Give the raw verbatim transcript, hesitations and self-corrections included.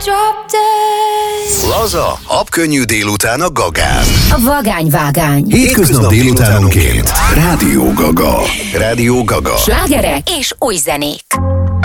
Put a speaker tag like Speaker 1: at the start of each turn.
Speaker 1: drop dead.
Speaker 2: Laza, habkönnyű délután a Gagán.
Speaker 3: A vagányvágány.
Speaker 2: Hétköznap délutánonként. Rádió Gaga. Rádió Gaga.
Speaker 3: Slágerek és új zenék.